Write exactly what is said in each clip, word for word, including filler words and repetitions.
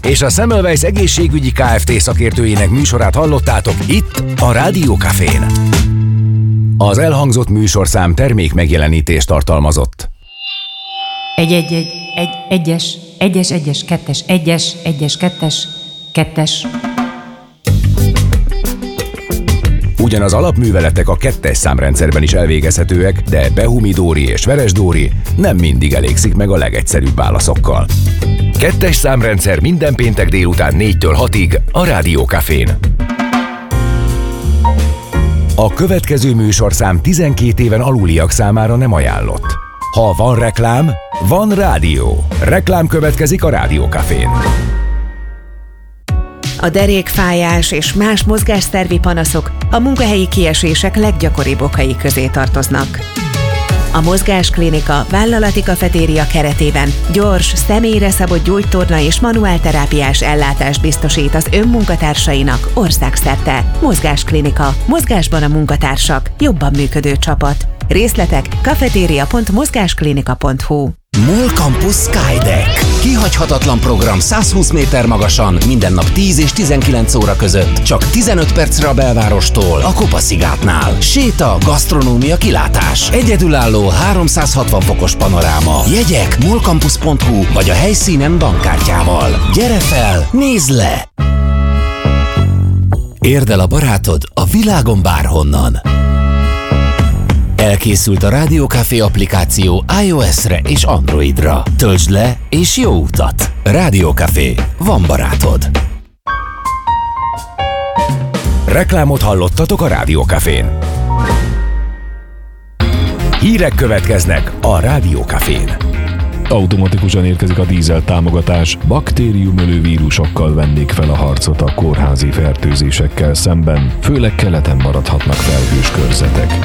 és a Semmelweis egészségügyi Kft. Szakértőjének műsorát hallottátok itt a Rádió Cafén. Az elhangzott műsorszám termék megjelenítést tartalmazott. Egy, egy, egy, egy, egyes, egyes, egyes, kettes, egyes, egyes, kettes, kettes. Ugyan az alapműveletek a kettes számrendszerben is elvégezhetőek, de Behumi-Dóri és Veres-Dóri nem mindig elégszik meg a legegyszerűbb válaszokkal. Kettes számrendszer minden péntek délután négytől hatig a Rádió Cafén. A következő műsorszám tizenkét éven aluliak számára nem ajánlott. Ha van reklám, van rádió. Reklám következik a Rádió Cafén. A derékfájás és más mozgásszervi panaszok a munkahelyi kiesések leggyakoribb okai közé tartoznak. A Mozgásklinika vállalati kafetéria keretében gyors, személyre szabott gyógytorna és manuálterápiás ellátást biztosít az önmunkatársainak országszerte. Mozgásklinika. Mozgásban a munkatársak. Jobban működő csapat. Részletek kafetéria pont mozgásklinika pont hu. MOL Campus Skydeck. Kihagyhatatlan program százhúsz méter magasan, minden nap tíz és tizenkilenc óra között. Csak tizenöt percre a belvárostól, a Kopaszigátnál. Séta, gasztronómia, kilátás. Egyedülálló háromszázhatvan fokos panoráma. Jegyek molcampus pont hu vagy a helyszínen bankkártyával. Gyere fel, nézd le! Érd el a barátod a világon bárhonnan. Elkészült a Rádió Café applikáció iOS-re és Androidra. Töltsd le és jó utat! Rádió Café. Van barátod. Reklámot hallottatok a Rádió Cafén. Hírek következnek a Rádió Cafén. Automatikusan érkezik a dízel támogatás. Baktériumölő vírusokkal vennék fel a harcot a kórházi fertőzésekkel szemben. Főleg keleten maradhatnak felhős körzetek.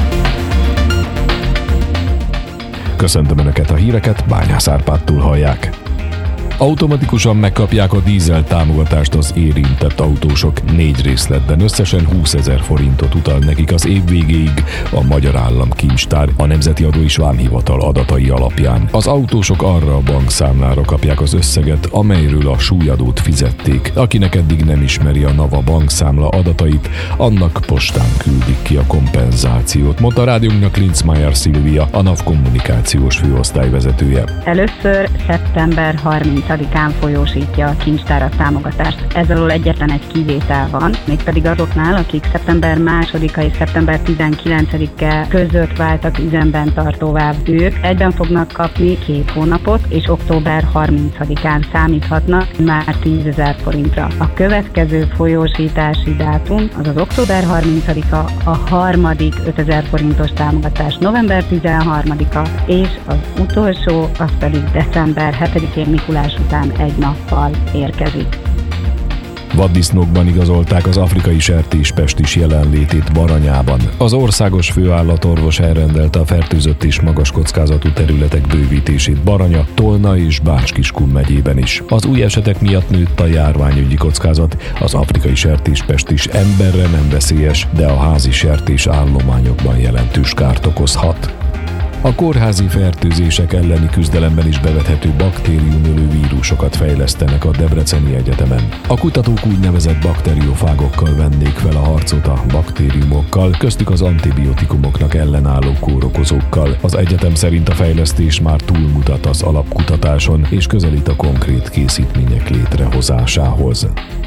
Köszöntöm Önöket, a híreket Bányász Árpádtól hallják. Automatikusan megkapják a dízel támogatást az érintett autósok. Négy részletben összesen húszezer forintot utal nekik az év végéig a Magyar Államkincstár a Nemzeti Adó és Vámhivatal adatai alapján. Az autósok arra a bankszámlára kapják az összeget, amelyről a súlyadót fizették. Akinek eddig nem ismeri a NAVA bankszámla adatait, annak postán küldik ki a kompenzációt, mondta a rádiónknak Linzmeier Szilvia, a NAV kommunikációs főosztályvezetője. Először szeptember harmincadikán folyósítja a kincstár a támogatást. Ez alól egyetlen egy kivétel van, mégpedig azoknál, akik szeptember másodika és szeptember tizenkilencedike között váltak üzemben tartóvá. Ők egyben fognak kapni két hónapot, és október harmincadikán számíthatnak már tízezer forintra. A következő folyósítási dátum az az október harmincadika, a harmadik ötezer forintos támogatás november tizenharmadika, és az utolsó, az pedig december hetedikén Mikulás után egy nappal érkezik. Vaddisznókban igazolták az afrikai sertéspestis jelenlétét Baranyában. Az országos főállatorvos elrendelte a fertőzött és magas kockázatú területek bővítését Baranya, Tolna és Bács-Kiskun megyében is. Az új esetek miatt nőtt a járványügyi kockázat. Az afrikai sertéspestis emberre nem veszélyes, de a házi sertés állományokban jelentős kárt okozhat. A kórházi fertőzések elleni küzdelemben is bevethető baktériumölő vírusokat fejlesztenek a Debreceni Egyetemen. A kutatók úgynevezett bakteriofágokkal vennék fel a harcot a baktériumokkal, köztük az antibiotikumoknak ellenálló kórokozókkal. Az egyetem szerint a fejlesztés már túlmutat az alapkutatáson, és közelít a konkrét készítmények létrehozásához.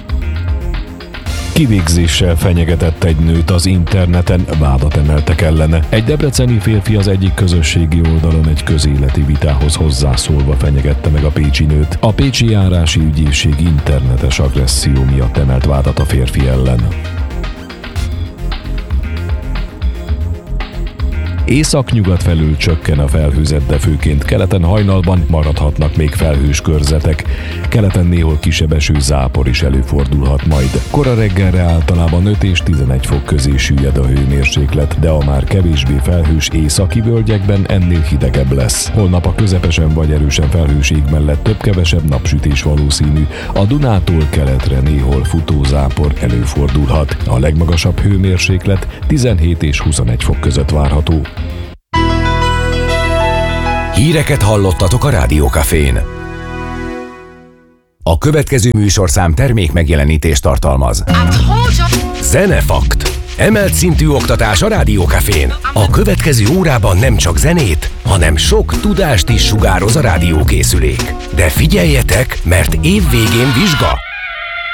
Kivégzéssel fenyegetett egy nőt az interneten, vádat emeltek ellene. Egy debreceni férfi az egyik közösségi oldalon egy közéleti vitához hozzászólva fenyegette meg a pécsi nőt. A pécsi járási ügyészség internetes agresszió miatt emelt vádat a férfi ellen. Észak-nyugat felül csökken a felhőzet, de főként keleten hajnalban maradhatnak még felhős körzetek. Keleten néhol kisebb eső, zápor is előfordulhat majd. Kora reggelre általában öt és tizenegy fok közé süllyed a hőmérséklet, de a már kevésbé felhős északi völgyekben ennél hidegebb lesz. Holnap a közepesen vagy erősen felhős ég mellett több-kevesebb napsütés valószínű. A Dunától keletre néhol futó zápor előfordulhat. A legmagasabb hőmérséklet tizenhét és huszonegy fok között várható. Híreket hallottatok a Rádió Cafén. A következő műsorszám termék megjelenítést tartalmaz. Zenefakt. Emelt szintű oktatás a Rádiókafén. A következő órában nem csak zenét, hanem sok tudást is sugároz a rádiókészülék. De figyeljetek, mert év végén vizsga.